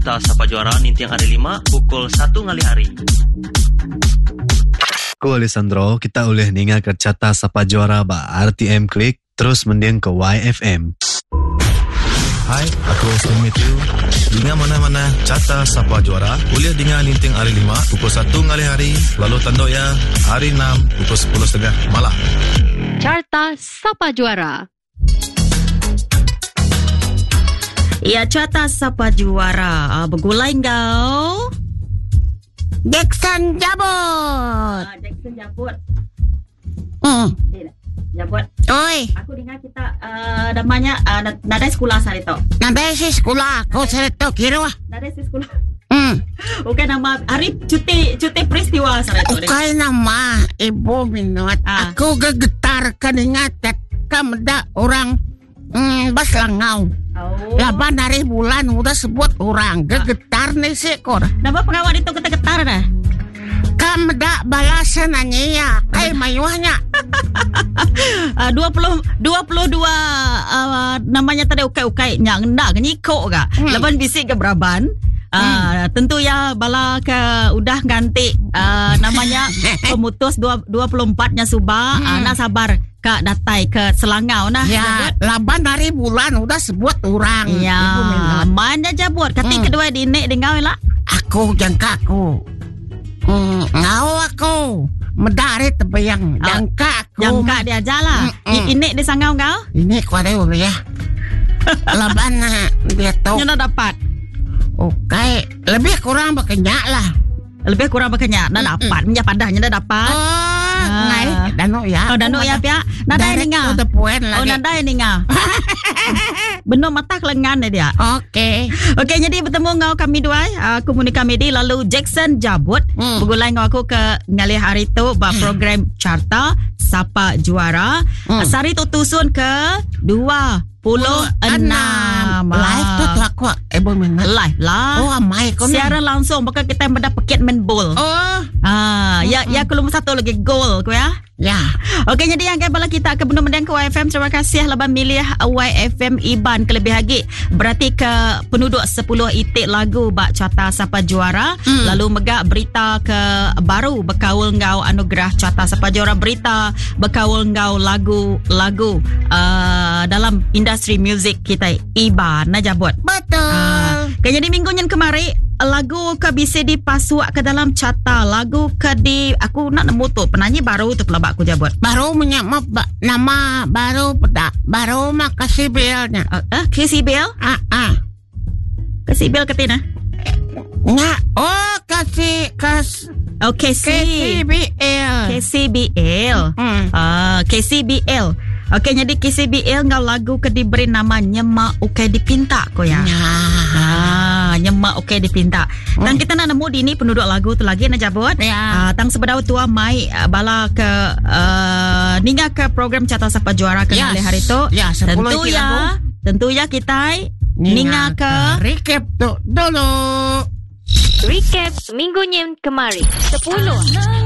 Carta Sapa Juara Nintiang Hari 5 pukul 1 ngali hari. Aku Alessandro, kita boleh dengar ke Carta Sapa Juara ba RTM Klik terus mendiang ke YFM. Hai, aku Stan Matthew. Dengar mana-mana Carta Sapa Juara boleh dengar Nintiang Hari 5 pukul 1 ngali hari, lalu tanduk ya hari 6 pukul 10.30 malam. Carta Sapa Juara. Ya, Carta Sapa Juara. Bergulai kau. Jackson Jabut. Jackson Jabut. Jabut. Oi. Aku dengar kita namanya nadai sekolah sari tu. Nadai si sekolah. Kau sari tu kira wah. Nadai si sekolah. Bukan nama hari cuti peristiwa sari tu. Bukan nama ibu minat. Aku gegetar kan ingat kamda orang bas langau. Laban hari bulan udah sebut orang gegetar nih sih kor. Nama pengawal itu kita getar dah. Kamda balasan nanya ya, mayuhnya. 22 namanya tadi ukai yang nak nyiko ga. Laban bisik ke Braban. Tentu ya bala ke udah ganti namanya pemutus 24-nya Subah. Nak sabar Kak datai ke Selangau nah. Ya, laban hari bulan udah sebut orang. Ya, mana jabut. Kati kedua dinek dengar lah. Aku jangka aku. Ngau aku. Medari tebayang. Jangka aku. Jangka dia aja lah. Inek di sangau kau? Ini kuada dulu ya. Laban dia tahu. Nyono dapat. Oke, lebih kurang berkenyak lah. Lebih kurang berkenyak. Dah dapat. Menja padahnya dah dapat. Ngai, Danu ya. Oh, Danu ya pihak. Nadai ni ngah. Oh, nadai ni ngah. Benar mata kelengan dia. Okey, jadi bertemu ngau kami dua. Aku Monica Medi lalu Jackson Jabut. Bergulai ngau aku ke ngalih hari tu ba program Carta Sapa Juara. Sari tu tusun ke 26. Live tu aku ibu minat. Live lah. Oh, amai kau ni. Siaran langsung bakal kita mendapat paket main bowl. Ya kelum satu lagi goal ko ya. Ya. Okey, jadi yang bala kita ke benar mendiang ke YFM. Terima kasih laban milih YFM Iban kelebih lagi. Berarti ke penduduk 10 itik lagu bak Carta Sapa Juara. Lalu megak berita ke baru berkaul ngau anugerah Carta Sapa Juara, berita berkaul ngau lagu dalam industri muzik kita Iban na jabut. Betul. Jadi minggu yang kemari lagu ke bisa dipasuak ke dalam carta. Lagu ke di aku nak nemu tu penyanyi baru tu pula aku jabut. Baru menyamap nama baru pedak. Baru mak kasih belnya. Kasih bel? Kasih bel ketina? Nggak. Oh, kasih KCBL. KCBL. Okey, jadi KCBL ngau lagu ke diberi nama Nyemak Ukai Dipinta ko ya. Nyemak Ukai Dipinta. Dan kita nak nemu di ni penduduk lagu tu lagi na jabut. Tang sebedau tua mai bala ke ninga ke program Carta Sapa Juara ke hari tu. Tentu ya kita ninga ke recap tu dulu. Recap minggu yang kemarin 10